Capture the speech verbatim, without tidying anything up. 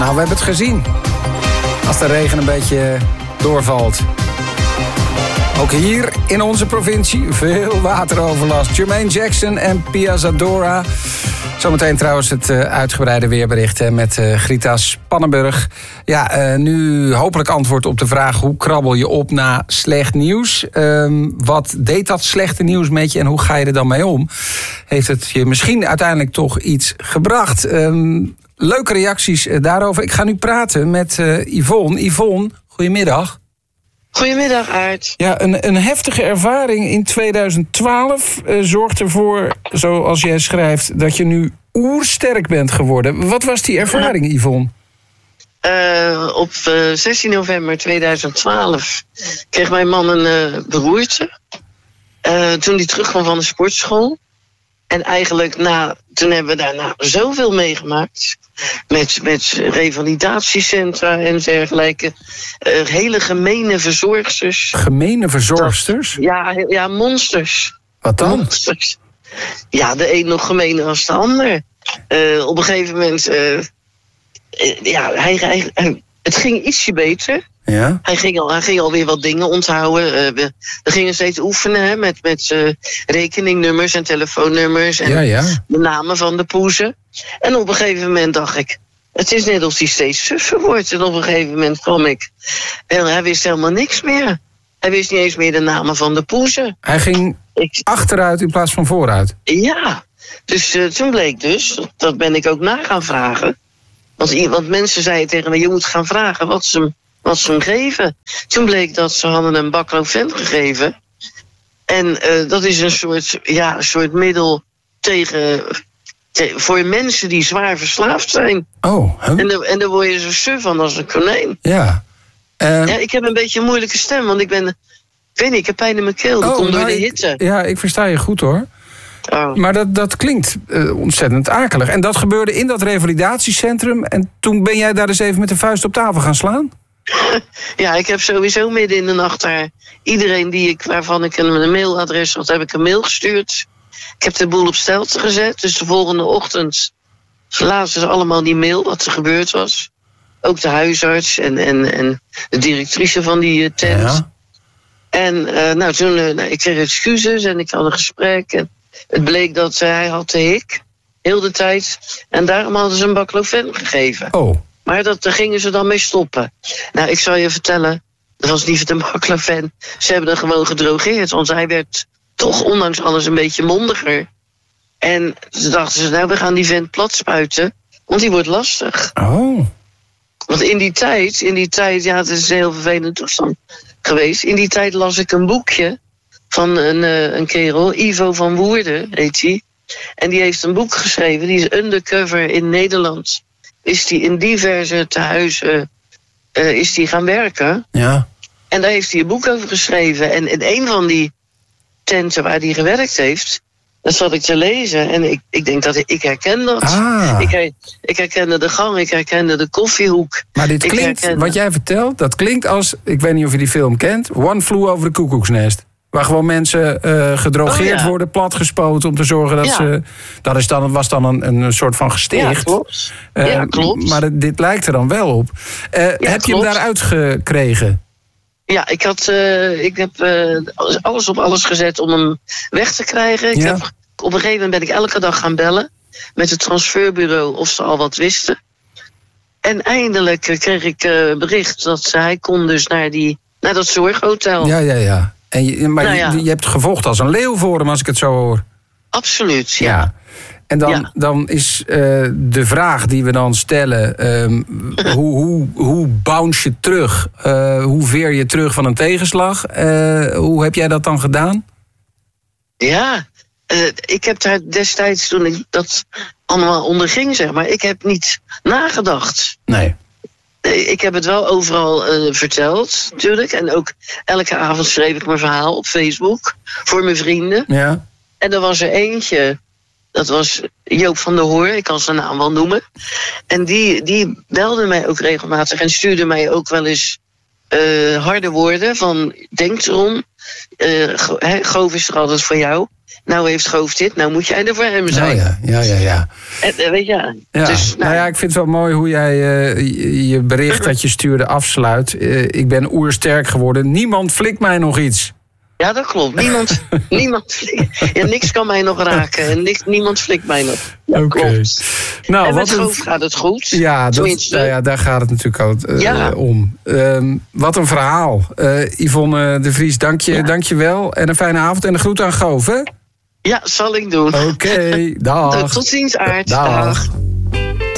Nou, we hebben het gezien. Als de regen een beetje doorvalt. Ook hier in onze provincie veel wateroverlast. Jermaine Jackson en Pia Zadora. Zometeen trouwens het uh, uitgebreide weerbericht hè, met uh, Grita Spannenburg. Ja, uh, nu hopelijk antwoord op de vraag... hoe krabbel je op na slecht nieuws? Um, wat deed dat slechte nieuws met je en hoe ga je er dan mee om? Heeft het je misschien uiteindelijk toch iets gebracht? Um, leuke reacties uh, daarover. Ik ga nu praten met uh, Yvonne. Yvonne, goedemiddag. Goedemiddag, Aart. Ja, een, een heftige ervaring in tweeduizend twaalf uh, zorgt ervoor, zoals jij schrijft, dat je nu oersterk bent geworden. Wat was die ervaring, Yvonne? Uh, op uh, zestien november tweeduizend twaalf kreeg mijn man een uh, beroerte. Uh, toen hij terugkwam van de sportschool. En eigenlijk, na, toen hebben we daarna zoveel meegemaakt. Met, met revalidatiecentra en dergelijke. Uh, hele gemene verzorgsters. Gemene verzorgsters? Dat, ja, ja, monsters. Wat dan? Monsters. Ja, de een nog gemener als de ander. Uh, op een gegeven moment... Uh, uh, ja, hij, hij, hij, het ging ietsje beter. Ja. Hij ging, al, hij ging alweer wat dingen onthouden. Uh, we, we gingen steeds oefenen hè, met, met uh, rekeningnummers en telefoonnummers. En ja, ja. de namen van de poezen. En op een gegeven moment dacht ik... het is net alsof hij steeds suffer wordt. En op een gegeven moment kwam ik... en hij wist helemaal niks meer. Hij wist niet eens meer de namen van de poezen. Hij ging ik, achteruit in plaats van vooruit? Ja. Dus uh, toen bleek dus... dat ben ik ook na gaan vragen. Want, want mensen zeiden tegen me... je moet gaan vragen wat ze hem... wat ze hem geven. Toen bleek dat ze hadden een baclofen gegeven. En uh, dat is een soort, ja, een soort middel tegen, te, voor mensen die zwaar verslaafd zijn. Oh, huh? En, de, en daar word je zo suf van als een konijn. Ja. Uh... ja. Ik heb een beetje een moeilijke stem, want ik ben... ik weet niet, ik heb pijn in mijn keel. Dat oh, komt door nou, de hitte. Ik, ja, ik versta je goed hoor. Oh. Maar dat, dat klinkt uh, ontzettend akelig. En dat gebeurde in dat revalidatiecentrum. En toen ben jij daar dus even met de vuist op tafel gaan slaan? Ja, ik heb sowieso midden in de nacht daar... iedereen die ik, waarvan ik een, een mailadres had, heb ik een mail gestuurd. Ik heb de boel op stelte gezet. Dus de volgende ochtend lazen ze allemaal die mail wat er gebeurd was. Ook de huisarts en, en, en de directrice van die uh, tent. Ja. En uh, nou, toen uh, nou, ik kreeg excuses en ik had een gesprek. En het bleek dat uh, hij had de hik, heel de tijd. En daarom hadden ze een baclofen gegeven. Oh. Maar dat, daar gingen ze dan mee stoppen. Nou, ik zal je vertellen, dat was niet de baclofen. Ze hebben er gewoon gedrogeerd, want hij werd toch ondanks alles een beetje mondiger. En ze dachten ze, nou, we gaan die vent plat spuiten, want die wordt lastig. Oh. Want in die tijd, in die tijd, ja, het is een heel vervelende toestand geweest. In die tijd las ik een boekje van een, uh, een kerel, Ivo van Woerden heet hij. En die heeft een boek geschreven, die is undercover in Nederland. Is die in diverse tehuizen uh, is die gaan werken. Ja. En daar heeft hij een boek over geschreven. En in een van die tenten waar hij gewerkt heeft, dat zat ik te lezen. En ik, ik denk dat ik, ik herken dat. Ah. Ik, ik herkende de gang, ik herkende de koffiehoek. Maar dit klinkt, herkende... wat jij vertelt, dat klinkt als, ik weet niet of je die film kent, One Flew Over the Cuckoo's Nest. Waar gewoon mensen uh, gedrogeerd oh, ja. worden, platgespoten om te zorgen dat ja. ze... Dat is dan, was dan een, een soort van gesticht. Ja, klopt. Uh, ja, klopt. Maar dit lijkt er dan wel op. Uh, ja, heb klopt. je hem daaruit gekregen? Ja, ik, had, uh, ik heb uh, alles op alles gezet om hem weg te krijgen. Ik ja. heb, op een gegeven moment ben ik elke dag gaan bellen met het transferbureau of ze al wat wisten. En eindelijk kreeg ik uh, bericht dat hij kon dus naar, die, naar dat zorghotel. Ja, ja, ja. En je, maar nou ja. je, je hebt gevochten als een leeuw voor hem, als ik het zo hoor. Absoluut, ja. ja. En dan, ja. dan is uh, de vraag die we dan stellen... Um, hoe, hoe, hoe bounce je terug? Uh, hoe veer je terug van een tegenslag? Uh, hoe heb jij dat dan gedaan? Ja, uh, ik heb daar destijds, toen ik dat allemaal onderging, zeg maar... ik heb niet nagedacht. Nee. Ik heb het wel overal uh, verteld, natuurlijk. En ook elke avond schreef ik mijn verhaal op Facebook voor mijn vrienden. Ja. En er was er eentje, dat was Joop van der Hoor, ik kan zijn naam wel noemen. En die, die belde mij ook regelmatig en stuurde mij ook wel eens uh, harde woorden van... denk erom, Uh, Go- he, Goof is er altijd voor jou. Nou heeft Goof dit, nou moet jij er voor hem zijn. Ja, ja, ja, ja. En, uh, weet je, ja. Dus, nou, nou ja, ik vind het wel mooi hoe jij uh, je, je bericht dat je stuurde afsluit. Uh, ik ben oersterk geworden. Niemand flikt mij nog iets. Ja, dat klopt. Niemand, niemand flikt. Ja, niks kan mij nog raken. En niks, niemand flikt mij nog. Dat Oké. klopt. Nou, en met wat Goof een... gaat het goed. Ja, dat, nou ja, daar gaat het natuurlijk ook uh, ja. om. Um, wat een verhaal. Uh, Yvonne de Vries, dank je, ja. dank je wel. En een fijne avond en een groet aan Goof, hè? Ja, zal ik doen. Oké, okay, dag. Tot ziens, Aart. Dag. dag.